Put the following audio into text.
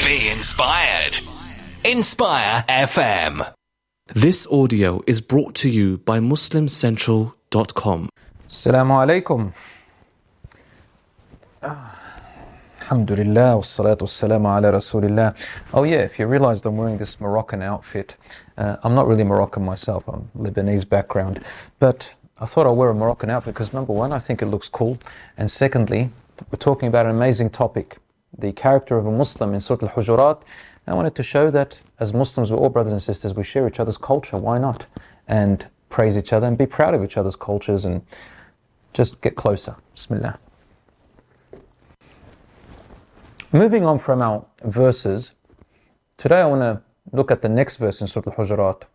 Be inspired. Inspire FM. This audio is brought to you by MuslimCentral.com. Assalamu alaikum. Alhamdulillah, wassalatu wassalamu ala rasulillah. Oh yeah, if you realized I'm wearing this Moroccan outfit, I'm not really Moroccan myself, I'm Lebanese background, but I thought I'd wear a Moroccan outfit because number one, I think it looks cool, and secondly, we're talking about an amazing topic, the character of a Muslim in Surah Al-Hujurat. I wanted to show that as Muslims, we're all brothers and sisters, we share each other's culture, why not? And praise each other and be proud of each other's cultures and just get closer. Bismillah. Moving on from our verses, today I want to look at the next verse in Surah Al-Hujurat,